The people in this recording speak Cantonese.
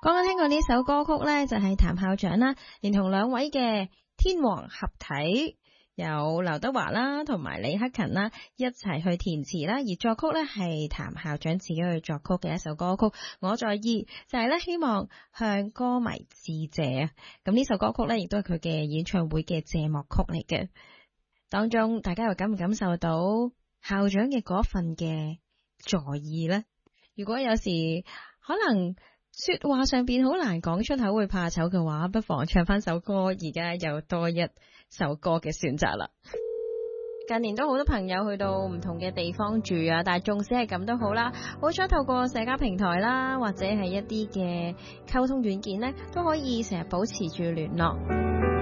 剛剛聽過呢首歌曲呢，就係譚校長啦，連同兩位嘅天王合體，有劉德華啦同埋李克勤啦一齊去填詞啦，而作曲呢係譚校長自己去作曲嘅一首歌曲。我在意就係呢，希望向歌迷致謝啊！咁呢首歌曲呢，亦都係佢嘅演唱會嘅謝幕曲嚟嘅。當中大家又感唔感受到校長嘅嗰份嘅在意呢？如果有時可能說話上邊好難講出口，會怕醜嘅話，不妨唱翻首歌，而家又多一首歌嘅選擇啦。近年都好多朋友去到唔同嘅地方住啊，但係縱使係咁都好啦，好彩透過社交平台啦，或者係一啲嘅溝通軟件呢，都可以成日保持住聯絡。